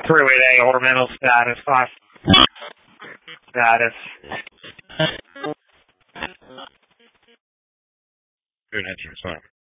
3-8 orbital status, 5 status. Good answer, son.